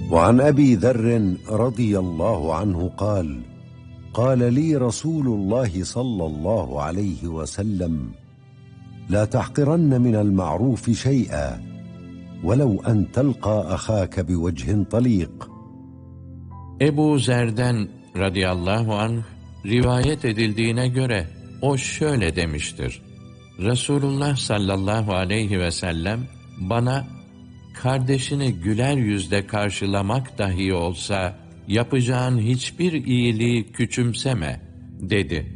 وعن أبي ذر رضي الله عنه قال: قال لي رسول الله صلى الله عليه وسلم: لا تحقرن من المعروف شيئا ولو أن تلقى أخاك بوجه طليق. Ebu Zer'den radıyallahu anh rivayet edildiğine göre o şöyle demiştir: Resulullah sallallahu aleyhi ve sellem bana, kardeşini güler yüzle karşılamak dahi olsa yapacağın hiçbir iyiliği küçümseme dedi.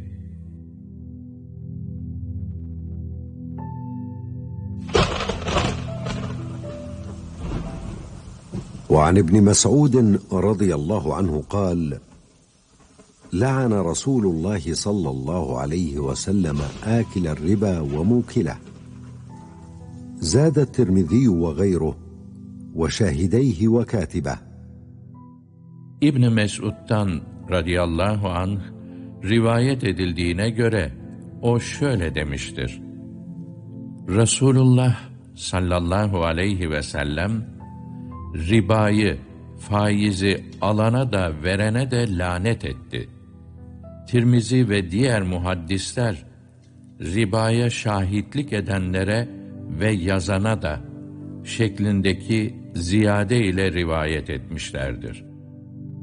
وعن ابن مسعود رضي الله عنه قال: لعن رسول الله صلى الله عليه وسلم آكل الربا وموكله. زاد الترمذي وغيره وشاهديه وكاتبه. İbn Mes'ud'dan radıyallahu anh rivayet edildiğine göre o şöyle demiştir: Resulullah sallallahu aleyhi ve sellem ribayı, faizi alana da verene de lanet etti. Tirmizi ve diğer muhaddisler ribaya şahitlik edenlere ve yazana da şeklindeki ziyade ile rivayet etmişlerdir.